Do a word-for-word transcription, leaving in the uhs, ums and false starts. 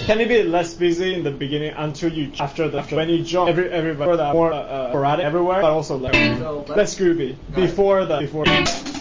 Can it be less busy in the beginning until you after the after when you jump every everybody more uh, sporadic everywhere, but also less, less groovy before the before.